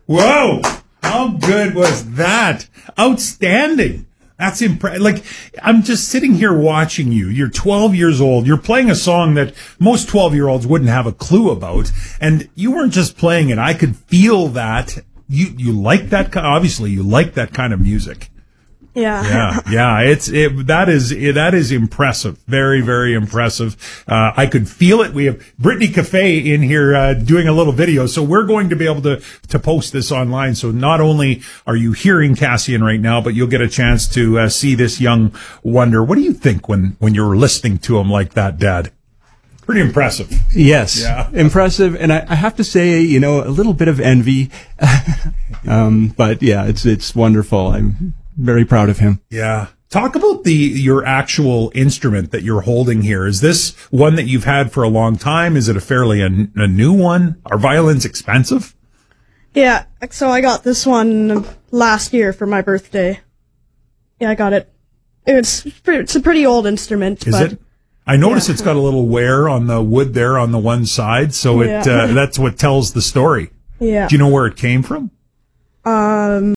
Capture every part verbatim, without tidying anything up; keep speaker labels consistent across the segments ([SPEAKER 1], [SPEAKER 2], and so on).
[SPEAKER 1] Whoa! How good was that? Outstanding. That's impressive. Like, I'm just sitting here watching you. You're twelve years old. You're playing a song that most twelve-year-olds wouldn't have a clue about. And you weren't just playing it. I could feel that. You, you like that, obviously, you like that kind of music.
[SPEAKER 2] Yeah.
[SPEAKER 1] Yeah, yeah, it's, it, that is, it, that is impressive. Very, very impressive. Uh, I could feel it. We have Brittany Cafe in here, uh, doing a little video. So we're going to be able to, to post this online. So not only are you hearing Cassian right now, but you'll get a chance to, uh, see this young wonder. What do you think when, when you're listening to him like that, Dad? Pretty impressive.
[SPEAKER 3] Yes.
[SPEAKER 1] Yeah.
[SPEAKER 3] Impressive. And I, I have to say, you know, a little bit of envy. um, but yeah, it's, it's wonderful. I'm very proud of him.
[SPEAKER 1] Yeah. Talk about the your actual instrument that you're holding here. Is this one that you've had for a long time? Is it a fairly a, a new one? Are violins expensive?
[SPEAKER 2] Yeah, so I got this one last year for my birthday. Yeah, I got it. It's it's a pretty old instrument.
[SPEAKER 1] Is
[SPEAKER 2] but
[SPEAKER 1] it? I notice
[SPEAKER 2] yeah.
[SPEAKER 1] It's got a little wear on the wood there on the one side, so it
[SPEAKER 2] Yeah.
[SPEAKER 1] uh, that's what tells the story.
[SPEAKER 2] Yeah.
[SPEAKER 1] Do you know where it came from?
[SPEAKER 2] Um,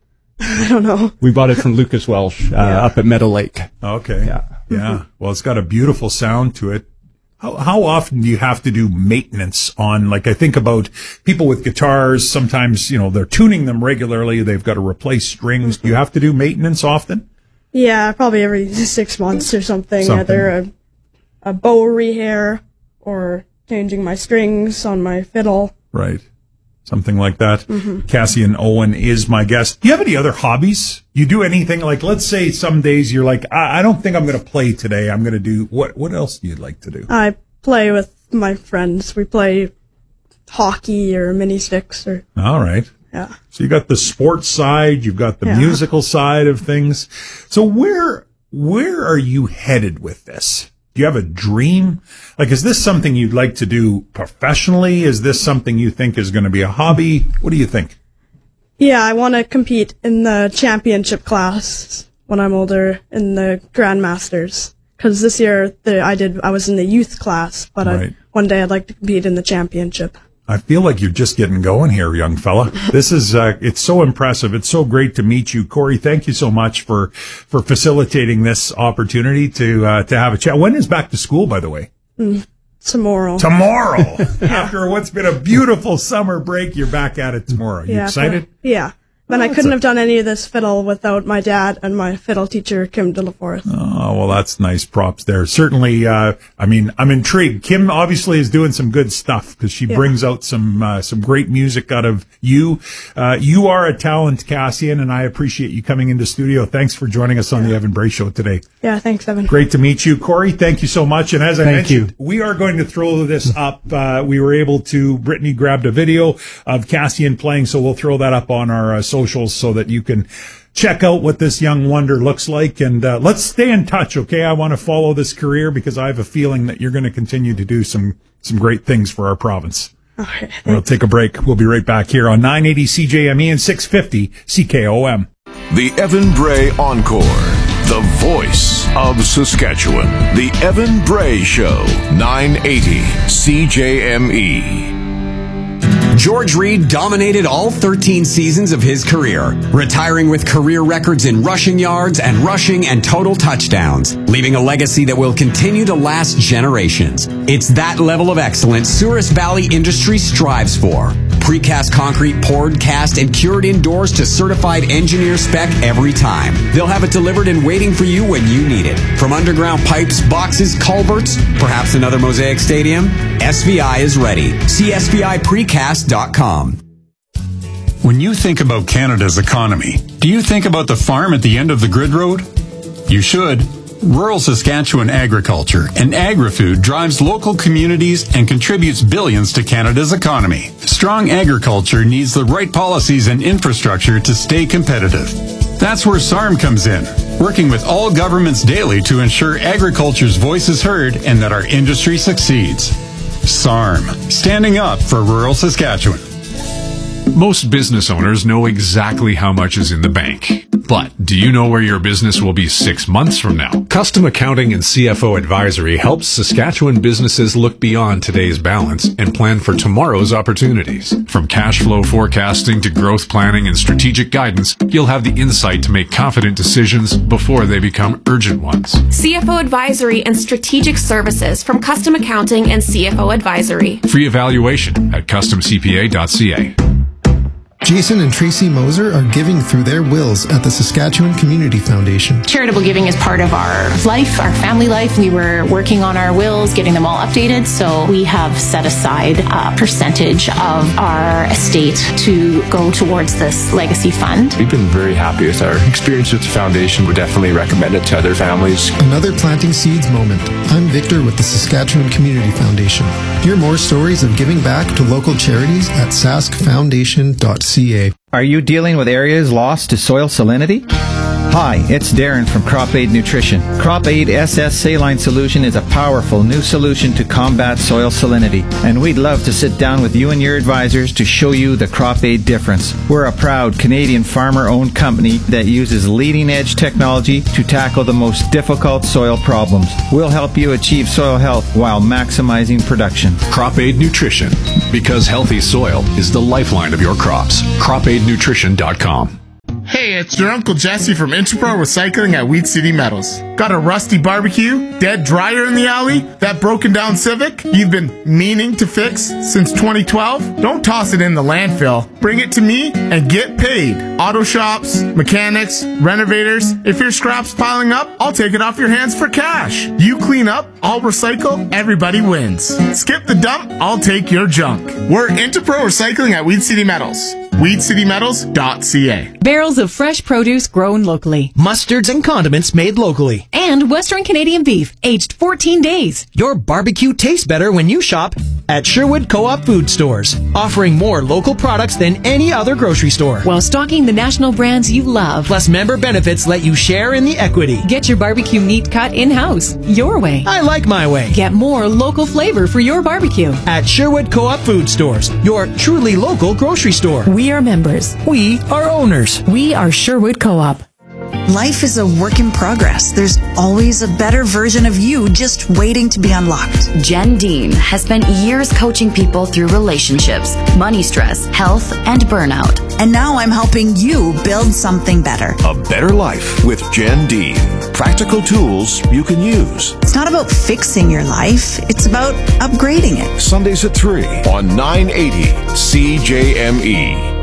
[SPEAKER 2] I don't know.
[SPEAKER 3] We bought it from Lucas Welsh uh,
[SPEAKER 2] Yeah.
[SPEAKER 3] up at Meadow Lake.
[SPEAKER 1] Okay.
[SPEAKER 3] Yeah.
[SPEAKER 1] Yeah. Well, it's got a beautiful sound to it. How, how often do you have to do maintenance on, like, I think about people with guitars, sometimes, you know, they're tuning them regularly. They've got to replace strings. Do you have to do maintenance often?
[SPEAKER 2] Yeah, probably every six months or something.
[SPEAKER 1] Something.
[SPEAKER 2] Either a, a bow rehair or changing my strings on my fiddle.
[SPEAKER 1] Right. Something like that.
[SPEAKER 2] Mm-hmm.
[SPEAKER 1] Cassian Owen is my guest. Do you have any other hobbies? You do anything like, let's say some days you're like, I, I don't think I'm going to play today. I'm going to do, what, what else do you like to do?
[SPEAKER 2] I play with my friends. We play hockey or mini sticks or,
[SPEAKER 1] All right.
[SPEAKER 2] yeah.
[SPEAKER 1] So you got the sports side, you've got the
[SPEAKER 2] Yeah.
[SPEAKER 1] musical side of things. So where, where are you headed with this? Do you have a dream? Like, is this something you'd like to do professionally? Is this something you think is going to be a hobby? What do you think?
[SPEAKER 2] Yeah, I want to compete in the championship class when I'm older in the Grandmasters. Because this year the, I did, I was in the youth class, but
[SPEAKER 1] Right.
[SPEAKER 2] I, one day I'd like to compete in the championship.
[SPEAKER 1] I feel like you're just getting going here, young fella. This is, uh, it's so impressive. It's so great to meet you. Corey, thank you so much for, for facilitating this opportunity to, uh, to have a chat. When is back to school, by the way?
[SPEAKER 2] Mm, tomorrow.
[SPEAKER 1] Tomorrow. After what's been a beautiful summer break, you're back at it tomorrow. You
[SPEAKER 2] yeah,
[SPEAKER 1] excited?
[SPEAKER 2] for- yeah. But
[SPEAKER 1] Oh,
[SPEAKER 2] I
[SPEAKER 1] that's
[SPEAKER 2] couldn't
[SPEAKER 1] a-
[SPEAKER 2] have done any of this fiddle without my dad and my fiddle teacher, Kim Dillaforth.
[SPEAKER 1] Oh, well, that's nice props there. Certainly, uh, I mean, I'm intrigued. Kim obviously is doing some good stuff because she
[SPEAKER 2] Yeah.
[SPEAKER 1] brings out some, uh, some great music out of you. Uh, you are a talent, Cassian, and I appreciate you coming into studio. Thanks for joining us on the Evan Bray Show today.
[SPEAKER 2] Yeah, thanks, Evan.
[SPEAKER 1] Great to meet you. Corey, thank you so much. And as I
[SPEAKER 3] Thank
[SPEAKER 1] mentioned,
[SPEAKER 3] you.
[SPEAKER 1] we are going to throw this up. Uh, we were able to, Brittany grabbed a video of Cassian playing, so we'll throw that up on our uh, socials so that you can check out what this young wonder looks like. And uh, let's stay in touch, okay? I want to follow this career because I have a feeling that you're going to continue to do some, some great things for our province.
[SPEAKER 2] Okay.
[SPEAKER 1] We'll take a break. We'll be right back here on nine eighty C J M E and six fifty C K O M.
[SPEAKER 4] The Evan Bray Encore, the voice of Saskatchewan. The Evan Bray Show, nine eighty C J M E.
[SPEAKER 5] George Reed dominated all thirteen seasons of his career, retiring with career records in rushing yards and rushing and total touchdowns, leaving a legacy that will continue to last generations. It's that level of excellence Souris Valley Industries strives for. Precast concrete poured, cast, and cured indoors to certified engineer spec every time. They'll have it delivered and waiting for you when you need it. From underground pipes, boxes, culverts, perhaps another Mosaic Stadium, S V I is ready. See S V I precast dot com.
[SPEAKER 6] When you think about Canada's economy, do you think about the farm at the end of the grid road? You should. Rural Saskatchewan agriculture and agri-food drives local communities and contributes billions to Canada's economy. Strong agriculture needs the right policies and infrastructure to stay competitive. That's where S A R M comes in, working with all governments daily to ensure agriculture's voice is heard and that our industry succeeds. S A R M, standing up for rural Saskatchewan.
[SPEAKER 7] Most business owners know exactly how much is in the bank. But do you know where your business will be six months from now? Custom Accounting and C F O Advisory helps Saskatchewan businesses look beyond today's balance and plan for tomorrow's opportunities. From cash flow forecasting to growth planning and strategic guidance, you'll have the insight to make confident decisions before they become urgent ones.
[SPEAKER 8] C F O Advisory and Strategic Services from Custom Accounting and C F O Advisory.
[SPEAKER 7] Free evaluation at custom c p a dot c a.
[SPEAKER 9] Jason and Tracy Moser are giving through their wills at the Saskatchewan Community Foundation.
[SPEAKER 10] Charitable giving is part of our life, our family life. We were working on our wills, getting them all updated, so we have set aside a percentage of our estate to go towards this legacy fund.
[SPEAKER 11] We've been very happy with our experience with the foundation. Would definitely recommend it to other families.
[SPEAKER 9] Another Planting Seeds moment. I'm Victor with the Saskatchewan Community Foundation. Hear more stories of giving back to local charities at sask foundation dot c a.
[SPEAKER 12] Are you dealing with areas lost to soil salinity? Hi, it's Darren from Crop Aid Nutrition. Crop Aid S S Saline Solution is a powerful new solution to combat soil salinity, and we'd love to sit down with you and your advisors to show you the Crop Aid difference. We're a proud Canadian farmer-owned company that uses leading-edge technology to tackle the most difficult soil problems. We'll help you achieve soil health while maximizing production.
[SPEAKER 7] Crop Aid Nutrition, because healthy soil is the lifeline of your crops. crop aid nutrition dot com.
[SPEAKER 13] Hey, it's your Uncle Jesse from Interpro Recycling at Weed City Metals. Got a rusty barbecue, dead dryer in the alley, that broken down Civic you've been meaning to fix since twenty twelve? Don't toss it in the landfill. Bring it to me and get paid. Auto shops, mechanics, renovators. If your scrap's piling up, I'll take it off your hands for cash. You clean up, I'll recycle, everybody wins. Skip the dump, I'll take your junk. We're Interpro Recycling at Weed City Metals. weed city metals dot c a.
[SPEAKER 14] Barrels of fresh produce grown locally.
[SPEAKER 15] Mustards and condiments made locally.
[SPEAKER 14] And Western Canadian beef, aged fourteen days.
[SPEAKER 15] Your barbecue tastes better when you shop at Sherwood Co-op Food Stores, offering more local products than any other grocery store.
[SPEAKER 14] While stocking the national brands you love.
[SPEAKER 15] Plus, member benefits let you share in the equity.
[SPEAKER 14] Get your barbecue meat cut in-house, your way.
[SPEAKER 15] I like my way.
[SPEAKER 14] Get more local flavor for your barbecue.
[SPEAKER 15] At Sherwood Co-op Food Stores, your truly local grocery store.
[SPEAKER 14] We are members.
[SPEAKER 15] We are owners.
[SPEAKER 14] We are Sherwood Co-op.
[SPEAKER 16] Life is a work in progress. There's always a better version of you just waiting to be unlocked.
[SPEAKER 17] Jen Dean has spent years coaching people through relationships, money stress, health, and burnout.
[SPEAKER 16] And now I'm helping you build something better.
[SPEAKER 4] A better life with Jen Dean. Practical tools you can use.
[SPEAKER 16] It's not about fixing your life. It's about upgrading it.
[SPEAKER 4] Sundays at three on nine eighty C J M E.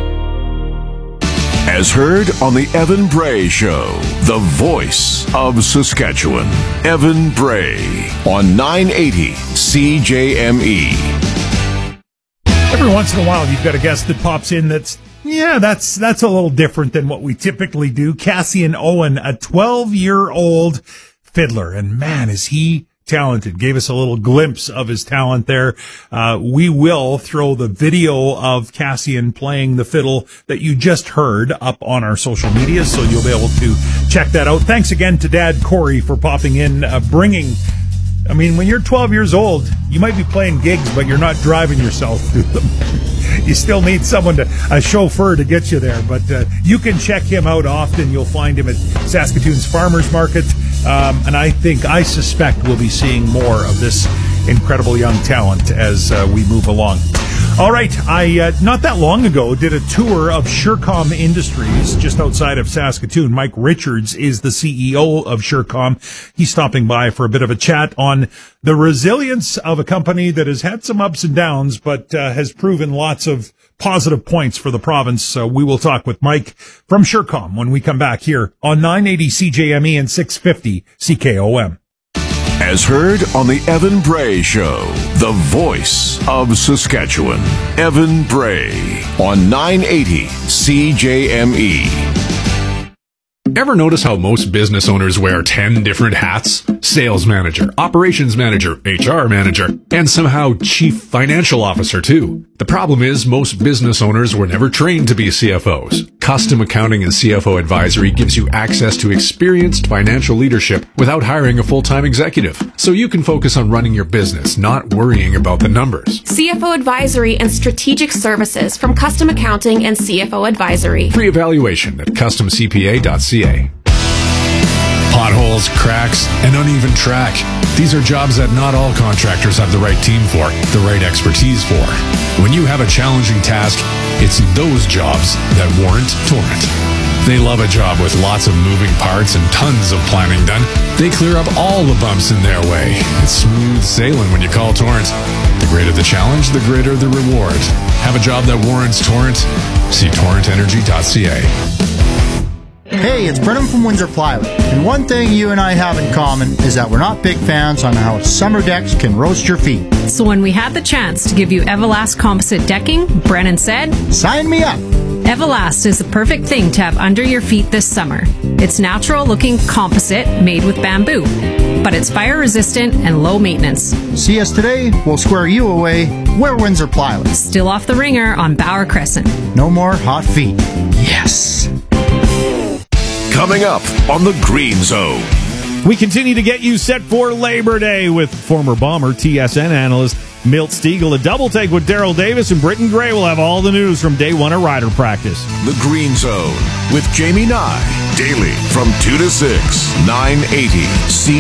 [SPEAKER 4] As heard on the Evan Bray Show, the voice of Saskatchewan. Evan Bray on nine eighty C J M E.
[SPEAKER 1] Every once in a while, you've got a guest that pops in that's, yeah, that's that's a little different than what we typically do. Cassian Owen, a twelve-year-old fiddler, and man, is he talented. Gave us a little glimpse of his talent there. Uh, we will throw the video of Cassian playing the fiddle that you just heard up on our social media, so you'll be able to check that out. Thanks again to Dad Corey for popping in, uh, bringing, I mean, when you're twelve years old, you might be playing gigs, but you're not driving yourself through them. You still need someone to, a chauffeur to get you there, but uh, you can check him out often. You'll find him at Saskatoon's Farmers Market, um, and I think, I suspect we'll be seeing more of this incredible young talent as uh, we move along. All right, I uh, not that long ago did a tour of Surecom Industries just outside of Saskatoon. Mike Richards is the C E O of Surecom. He's stopping by for a bit of a chat on the resilience of a company that has had some ups and downs, but uh, has proven lots of positive points for the province. So we will talk with Mike from Surecom when we come back here on nine eighty C J M E and six fifty C K O M.
[SPEAKER 4] As heard on the Evan Bray Show, the voice of Saskatchewan. Evan Bray on nine eighty C J M E.
[SPEAKER 7] Ever notice how most business owners wear ten different hats? Sales manager, operations manager, H R manager, and somehow chief financial officer too. The problem is most business owners were never trained to be C F Os. Custom Accounting and C F O Advisory gives you access to experienced financial leadership without hiring a full-time executive, so you can focus on running your business, not worrying about the numbers.
[SPEAKER 8] C F O Advisory and Strategic Services from Custom Accounting and C F O Advisory.
[SPEAKER 7] Free evaluation at custom c p a dot c a. Potholes, cracks, and uneven track. These are jobs that not all contractors have the right team for, the right expertise for. When you have a challenging task, it's those jobs that warrant Torrent. They love a job with lots of moving parts and tons of planning done. They clear up all the bumps in their way. It's smooth sailing when you call Torrent. The greater the challenge, the greater the reward. Have a job that warrants Torrent? See torrent energy dot c a.
[SPEAKER 18] Hey, it's Brennan from Windsor Plywood, and one thing you and I have in common is that we're not big fans on how summer decks can roast your feet.
[SPEAKER 19] So when we had the chance to give you Everlast composite decking, Brennan said,
[SPEAKER 18] "Sign me up!"
[SPEAKER 19] Everlast is the perfect thing to have under your feet this summer. It's natural-looking composite made with bamboo, but it's fire-resistant and low maintenance.
[SPEAKER 18] See us today, we'll square you away. We're Windsor Plywood.
[SPEAKER 19] Still off the ringer on Bauer Crescent.
[SPEAKER 18] No more hot feet. Yes!
[SPEAKER 4] Coming up on the Green Zone.
[SPEAKER 20] We continue to get you set for Labor Day with former Bomber T S N analyst Milt Stiegel. A double take with Daryl Davis, and Britton Gray will have all the news from day one of rider practice.
[SPEAKER 4] The Green Zone with Jamie Nye. Daily from two to six, nine eighty C